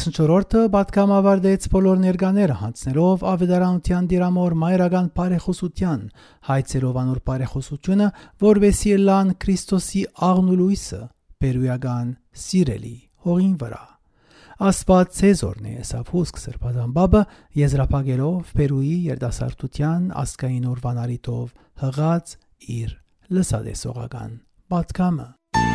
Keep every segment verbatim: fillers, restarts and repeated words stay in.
տասնչորրորդը պատգամ ավարտեց բոլոր ներկաները հանձնելով ավետարանության դիրամոր մայրական բարեխոսության, հայցելով անոր բարեխոսությունը, որովհետեւ լան Քրիստոսի աղնուլույսը բերույական սիրելի հողին վրա։ Աստված Ցեզորն է սափուսկ սրբազան բաբը եզրափակելով Պերուի երդասարտության ասկային օրվանարիտով հղած իր լսադեսողական պատգամը։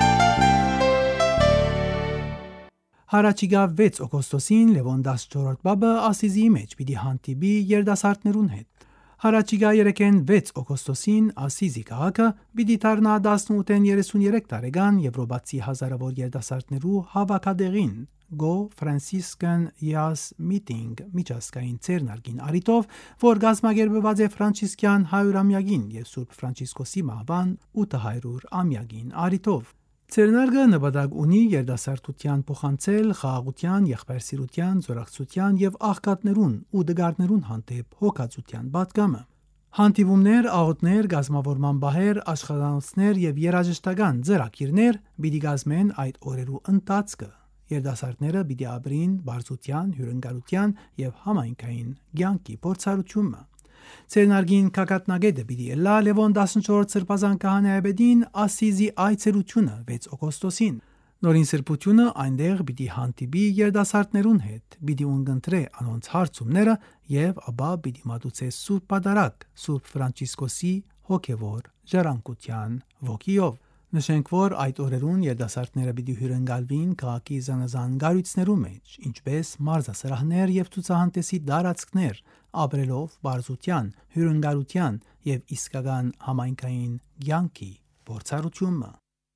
Հարաճիգա վեց օգոստոսին Լևոն տասնչորրորդ բաբը Ասիզիի մեջ պիտի հանդիպի երդասարտներուն հետ։ Հարաճիգա երեքեն վեց օգոստոսին Ասիզի քաղաքը պիտի դառնա տասնութ երեսունյերեք տարեկան Եվրոպացի հազարավոր երդասարտներու հավաքադեղին Go Franciscan Youth Meeting միջազգային ցերնարգին արիտով, որ գազմագերբված է Ֆրանցիսկյան հարյուրամյակին եւ Սուրբ Ֆրանցիսկոսի մահվան ութ ամյակին արիտով։ Ցերնարգը նպատակ ունի երդասարտության փոխանցել խաղաղության, եղբայրսիրության, զորակցության եւ աղքատներուն ու դգարներուն հանդեպ հոգացության պատգամը։ Հանդիպումներ, աղոթներ, գազմավորման բահեր, աշխատանոցներ եւ երաժշտական ծրագիրներ պիտի գազմեն այդ օրերու ընթացքը։ Երդասարտները պիտի ապրին բարձության, հյուրընկալության եւ համայնքային կյանքի փորձառությունը։ Ցերնարգին կակատնագետը պիտի լա Լևոն տասնչորրորդ սրբազան քահանայապետին Ասիզի այցելությունը վեց օգոստոսին։ Նորին սրբությունը այնտեղ պիտի հանդիպի երդասարտներուն հետ, պիտի ունգընտրե անոնց հարցումները եւ ապա պիտի մատուցե Սուրբ Պատարագ Սուրբ Ֆրանցիսկոսի հոգեվոր ժառանգության ոգիով։ Նշենք, որ այդ օրերուն երդասարտները պիտի հյուրընկալվին քաղաքի զանազան գարույցներու մեջ, ինչպես մարզասրահներ եւ ցուցահանդեսի տարածքներ, ապրելով բարձության, հյուրընկալության եւ իսկական համայնքային կյանքի փորձառությունը։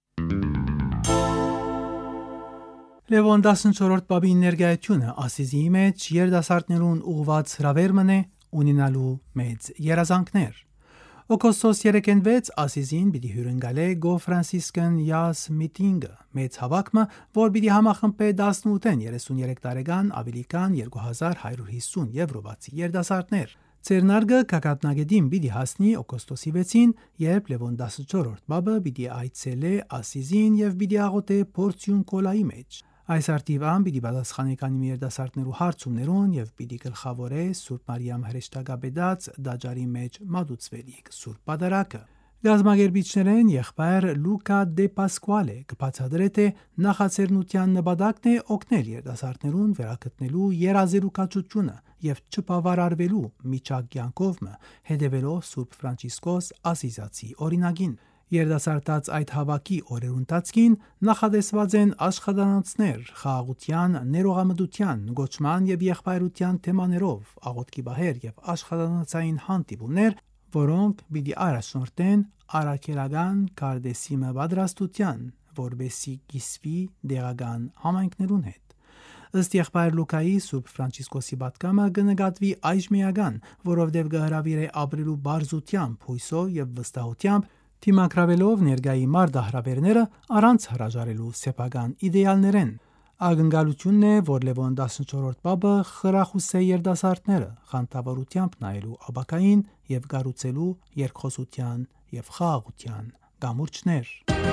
Լևոն տասնչորրորդ բաբի ներկայությունը Ասիզիի մեջ երդասարտներուն ուղված հրավերն է ունենալու մեծ երազանքներ։ Օգոստոս երեքին վեց Ասիզին պիտի հյուրընկալե Go Franciscan Youth Meeting-ը, մեծ հավաքը, որ պիտի համախմբե տասնութ երեսունյերեք տարեկան ավելի քան երկու հազար հարյուր հիսուն եվրոպացի երդասարտներ։ Ցերնարգը կակատնագետին պիտի հասնի օգոստոսի վեցին, երբ Լևոն տասնչորրորդ բաբը պիտի այցելե Ասիզին եւ պիտի աղոթե փորձյուն կոլայի մեջ։ Այս արտիվան պիտի պատասխանի կանի երդասարտներու հարցումներուն եւ պիտի գլխավորե Սուրբ Մարիամ հրեշտակաբեդած դաջարի մեջ մատուցվելիք Սուրբ Պատարագը։ Գազմագերբիչներեն եղբայր Լուկա դե Պասկուալե կբացատրե թե նախաձեռնության նպատակն է օգնել երդասարտներուն վերագտնելու երազերուկացությունը եւ չբավարարվելու միջակյանքով հետևելով Սուրբ Ֆրանցիսկոս Ասիզացի օրինագին։ Երդասարտած այդ հավաքի օրերուն ընթացքին նախադեсված են աշխատանոցներ, խաղաղության, ներողամտության, գոչման եւ եղբայրության թեմաներով, աղոթքի բահեր եւ աշխատանոցային հանդիպումներ, որոնք պիտի առաջնորդեն առաքելական կարդեսիմը պատրաստության, որբեսի կիսվի դեղական համայնքներուն հետ։ Ըստ եղբայր Լուկայի Սուրբ Ֆրանցիսկոսի պատգամը կնկատվի այժմեական, որովհետև կհրավիրե ապրելու բարձությամբ, հույսով եւ վստահությամբ, թիմակրավելով ներգայի մարդահրավերները առանց հրաժարելու սեփական իդեալներեն։ Ակնկալությունն է, որ Լևոն տասնչորրորդ բաբը խրախուսե երդասարտները խանդավառությամբ նայելու ապակային եւ գառուցելու երկխոսության եւ խաղաղության գամուրջներ։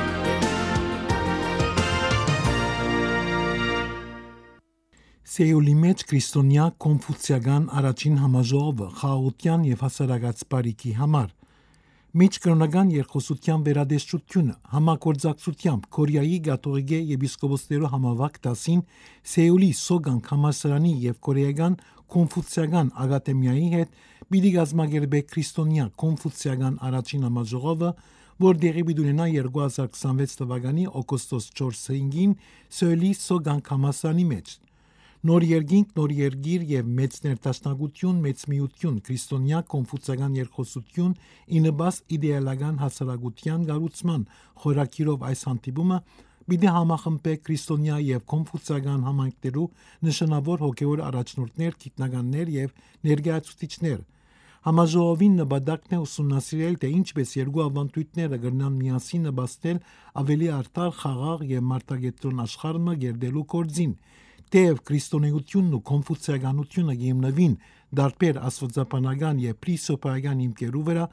Սեուլի մեջ քրիստոնյա կոնֆուցիական առաջին համաժողովը խաղաղության եւ հասարակած բարիքի համար միջկրոնական երկխոսության վերադեսչությունը համագործակցությամբ Կորեայի կաթողիկ եպիսկոպոսներու համավարակ դասին Սեուլի Սոգան համալսարանի եւ Կորեական կոնֆուցիական ակադեմիայի հետ պիտի գազմագերբե քրիստոնյա կոնֆուցիական առաջին համաժողովը, որ դեղի պիտի ունենա երկու հազար քսանվեց թվականի օգոստոս չորսին Սեուլի Սոգան համալսարանի մեջ։ Նոր երկինք, նոր երգիր եւ մեծ ներդաշնակություն, մեծ միություն, քրիստոնյա կոնֆուցիական երկխոսություն ինыбաս իդեալական հասարակության գառուցման խորակիրով այս հանդիպումը պիտի համախմբե քրիստոնյա եւ կոնֆուցիական համայնքներու նշանավոր հոգեոր առաջնորդներ, գիտնականներ եւ ներկայացուցիչներ։ Համաժողովին նպատակն է ուսումնասիրել, թե ինչպես երկու ավանդույթները կգնան միասին նպաստել ավելի արդար, խաղաղ եւ մարդագետրոն աշխարհը գերդելու կորձին։ Թեև քրիստոնեությունն ու կոնֆուցիականությունը հիմնվին դարբեր աստվածաբանական եւ փիլիսոփայական հիմքերու վրա,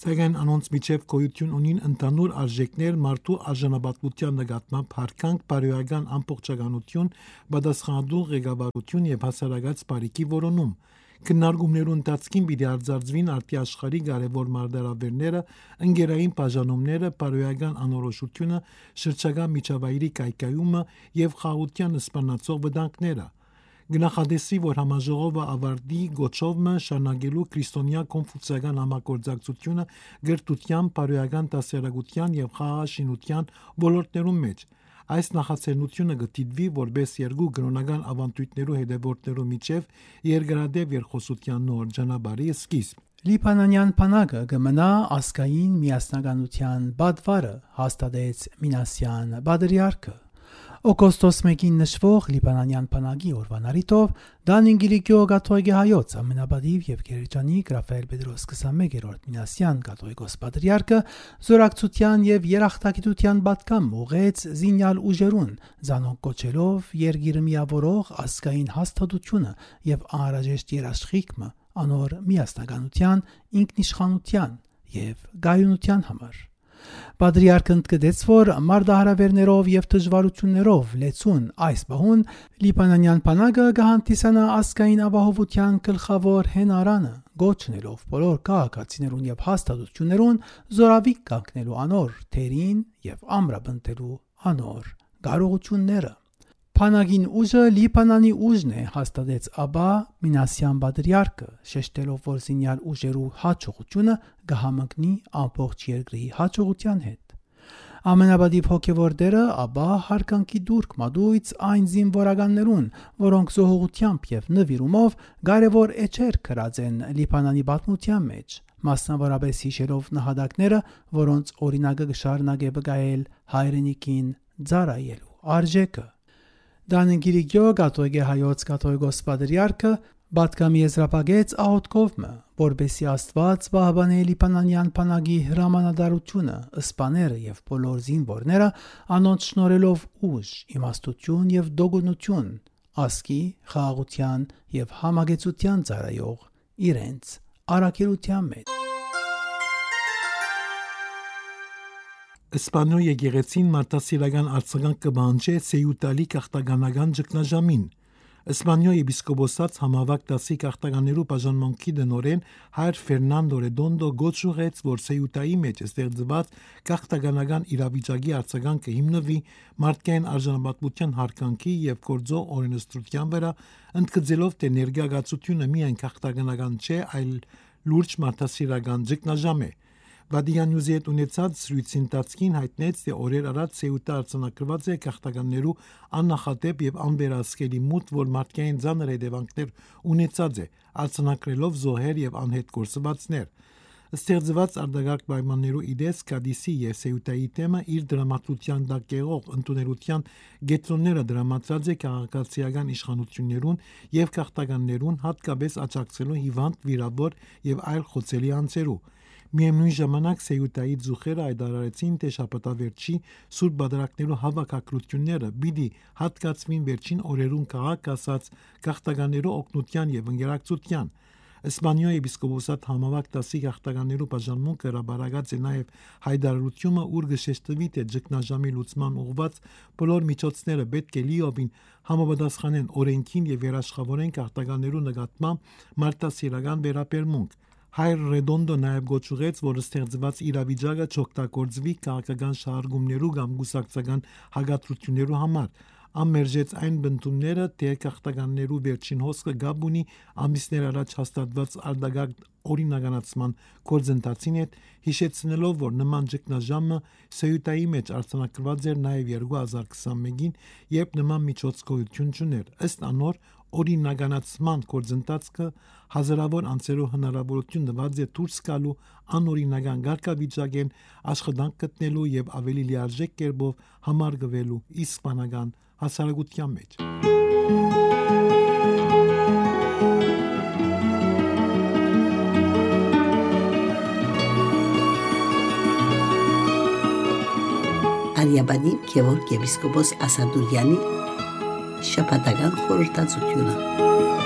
Սակայն անոնց միջև գոյություն ունին ընդհանուր արժեքներ մարդու արժանապատվության նկատմամբ հարկանք, բարոյական ամբողջականություն, պատասխանատու ղեկավարություն եւ հասարակած բարիքի որոնում։ Քննարկումներու ընթացքին պիտի արձանագրվին արդի աշխարհի կարևոր մարտահրավերները, ընկերային բաժանումները, բարոյական անորոշությունը, շրջակա միջավայրի կայքայումը եւ խաղաղության սպառնացող վտանգները։ Գնահատեսի, որ համաժողովը ավարտի գոչովը շարունակելու քրիստոնյա կոնֆուցիական համագործակցությունը գրթության, բարոյական դասերակցության եւ խաղաշինության ոլորտներում մեջ։ Այս նախաձեռնությունը գտիդվի որպես երկու կրոնական ավանդույթներու հետևորդներու միջև երկարատև երկխոսության նոր ճանապարհի սկիզբ։ Լիբանանյան բանակը կմնա ազգային միասնականության բադվարը, հաստատեց Մինասյան Բադրիարքը։ Օգոստոս մեկին նշվող Լիբանանյան բանակի օրվան առիթով Դանին Գիլիկիո կաթողիկե հայոց ամենաբադիվ եւ գերեջանիկ Ռաֆայել Պետրոս քսանմեկերորդ Մինասյան կաթողիկոս Պատրիարքը զորակցության եւ երախտագիտության պատգամ ուղեց զինյալ ուժերուն, զանոն կոչելով երգիրը միավորող ազգային հաստատությունը եւ անհրաժեշտ երաշխիքը անոր միասնականության, ինքնիշխանության եւ գայունության համար։ Պատրիարքն ընդգծեց, որ մարտահրավերներով եւ դժվարություններով լեցուն այս բահուն Լիբանանյան բանակը կհանդիսանա ազգային ապահովության գլխավոր հենարանը, գոչնելով բոլոր քաղաքացիներուն եւ հաստատություններուն զորավիկ կանգնելու անոր թերին եւ ամրապնդելու անոր կարողությունները։ Փանագին ուժը Լիբանանի ուժն է, հաստատեց Աբա Մինասյան Պատրիարքը, շեշտելով, որ զինյալ ուժերու հաջողությունը կհամընկնի ամբողջ երկրի հաջողության հետ։ Ամենաբադիվ հոգևոր դերը Աբա հարկանքի դուրք մատույց այն զինվորականներուն, որոնք զոհողությամբ եւ նվիրումով կարևոր էջեր կրած են Լիբանանի պատմության մեջ, մասնավորապես հիշելով նահատակները, որոնց օրինակը կշարունակե բգայել հայրենիքին ծառայելու արժեքը։ Դանին Գիլիկիո կաթողիկե հայոց կաթողիկոս Պատրիարքը պատգամի եզրափակեց աղոթքովը, որբեսի Աստված պահպանի Լիբանանյան բանակի հրամանատարությունը, ըսպաները եւ բոլոր զինվորները անոնց շնորհելով ուժ, իմաստություն եւ դոգունություն, ազգի, խաղաղության եւ համագեցության ծառայող իրենց առաքելության մեջ։ Իսպանիո եկեղեցին մարտահրավերական արձագանք կբանջի Սեյուտալի կախտականական ճգնաժամին։ Իսպանիո եպիսկոպոսած համավակ դասի կախտականներու բաժանմունքի դնորեն հայր Ֆերնանդո Ռեդոնդո գոչ ուղեց, որ Սեյուտայի մեջ ստեղծված կախտականական իրավիճակի արձագանքը հիմնվի մարդկային արժանապատվության հարկանքի եւ գործող օրենսդրության վրա, ընդգծելով, թե ներգաղացությունը միայն կախտականական չէ, այլ լուրջ մարտահրավերական ճգնաժամ է։ Վադիան Նյուզի հետ ունեցած զրույցի ընթացքին հայտնեց, թե օրեր առաջ Սեյուտա արձանագրված է կախտականներու աննախադեպ եւ անվերահսկելի մուտ, որ մարդկային ծանր հետևանքներ ունեցած է, արձանագրելով զոհեր եւ անհետ գործվածներ։ Ստեղծված արտագաղթ պայմաններու իդես Կադիսի եւ Սեյուտայի թեմը իր դրամատուրգիան տակ եղող ընդունելության գետրոնները դրամատրած է քաղաքացիական իշխանություններուն եւ կախտականներուն, հատկապես աջակցելու հիվանդ, վիրավոր եւ այլ խոցելի անձերու։ Միևնույն ժամանակ Սեյուտայի զուխերը հայտարարեցին, թե շաբաթավերջի սուրբ բادرակներու հավաքակրությունները պիտի հատկացվին վերջին օրերուն քաղաք ասած գաղթականներու օգնության եւ ընկերակցության։ Իսպանիո եպիսկոպոսատ համավակ դասի գաղթականներու բաժանմունքը հրաբարացած է նաեւ հայտարարությունը, ուր գշեշտվի, թե ճգնաժամի լուծման ուղղված բոլոր միջոցները պետք է լիովին համապատասխանեն օրենքին եւ երաշխավորեն գաղթականներու նկատմամբ մարտահրավերական վերաբերմունք։ Հայր Ռեդոնդո նաև գոչուեց, որ ստեղծված իրավիճակը չօգտագործվի քաղաքական շահարկումներու կամ գուսակցական հագատրություններու համար։ Ամերժեց այն բնդումները, թե քաղաքականներու վերջին հոսքը գաբ ունի ամիսներ առաջ հաստատված արտագաղթ օրինականացման գործընթացին հետ, հիշեցնելով, որ նման ճգնաժամը Սեյուտայի մեջ արձանագրված էր նաև երկու հազար քսանմեկին, երբ նման միջոց գոյություն չուներ։ Ըստ անոր օրինականացման գործընթացը հազարավոր անձերու հնարավորություն տված է դուրս գալու անօրինական կարգավիճակեն, աշխատանք գտնելու եւ ավելի լիարժեք կերպով համարգվելու իսպանական հասարակության մեջ։ Արիաբանի Գևորգ եպիսկոպոս Ասադուրյանի շաբաթական խորհրդածությունը։